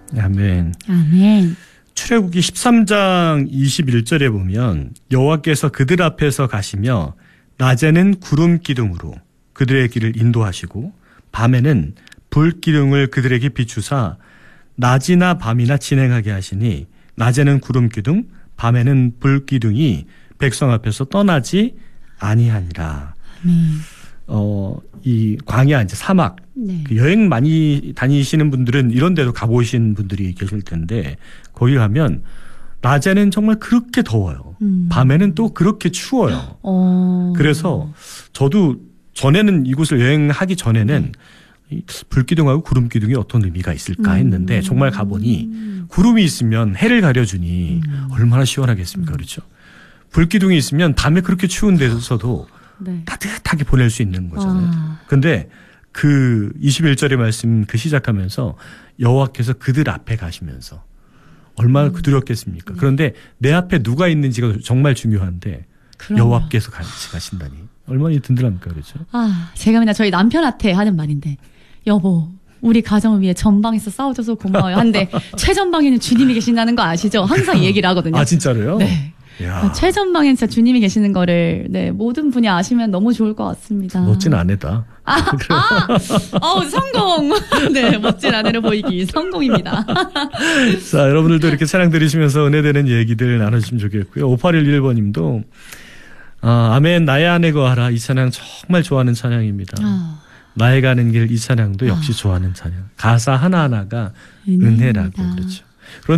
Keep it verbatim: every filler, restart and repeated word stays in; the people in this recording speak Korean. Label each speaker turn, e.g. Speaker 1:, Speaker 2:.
Speaker 1: 아멘.
Speaker 2: 아멘.
Speaker 1: 출애굽기 십삼 장 이십일 절에 보면 여호와께서 그들 앞에서 가시며 낮에는 구름 기둥으로 그들의 길을 인도하시고 밤에는 불 기둥을 그들에게 비추사 낮이나 밤이나 진행하게 하시니 낮에는 구름 기둥 밤에는 불 기둥이 백성 앞에서 떠나지 아니하니라.
Speaker 2: 아멘.
Speaker 1: 어, 이 광야 이제 사막
Speaker 2: 네.
Speaker 1: 그 여행 많이 다니시는 분들은 이런 데도 가보신 분들이 계실 텐데 거기 가면 낮에는 정말 그렇게 더워요.
Speaker 2: 음.
Speaker 1: 밤에는 또 그렇게 추워요.
Speaker 2: 어.
Speaker 1: 그래서 저도 전에는 이곳을 여행하기 전에는 이 불기둥하고 구름기둥이 어떤 의미가 있을까 했는데 정말 가보니 구름이 있으면 해를 가려주니
Speaker 2: 음.
Speaker 1: 얼마나 시원하겠습니까. 그렇죠. 불기둥이 있으면 밤에 그렇게 추운 데서도
Speaker 2: 네.
Speaker 1: 따뜻하게 보낼 수 있는 거잖아요.
Speaker 2: 아.
Speaker 1: 근데 그 이십일 절의 말씀 그 시작하면서 여호와께서 그들 앞에 가시면서 얼마나
Speaker 2: 음.
Speaker 1: 두렵겠습니까. 그런데 내 앞에 누가 있는지가 정말 중요한데
Speaker 2: 그럼요.
Speaker 1: 여호와께서 같이 가신다니 얼마나 든든합니까. 그렇죠.
Speaker 2: 아, 제가 맨날 저희 남편한테 하는 말인데 여보 우리 가정을 위해 전방에서 싸워줘서 고마워요. 한데 최전방에는 주님이 계신다는 거 아시죠? 항상 이 얘기를 하거든요.
Speaker 1: 아 진짜로요?
Speaker 2: 네.
Speaker 1: 야.
Speaker 2: 최전방엔 진짜 주님이 계시는 거를 네, 모든 분이 아시면 너무 좋을 것 같습니다.
Speaker 1: 멋진 아내다.
Speaker 2: 아, 아, 어우, 성공. 네, 멋진 아내로 보이기 성공입니다.
Speaker 1: 자, 여러분들도 이렇게 찬양 들으시면서 은혜되는 얘기들 나눠주시면 좋겠고요. 오팔일일 번님도 아, 아멘 나의 아내 거하라. 이 찬양 정말 좋아하는 찬양입니다.
Speaker 2: 아,
Speaker 1: 나의 가는 길 이 찬양도 역시
Speaker 2: 아.
Speaker 1: 좋아하는 찬양. 가사 하나하나가
Speaker 2: 은혜입니다.
Speaker 1: 은혜라고 그렇죠.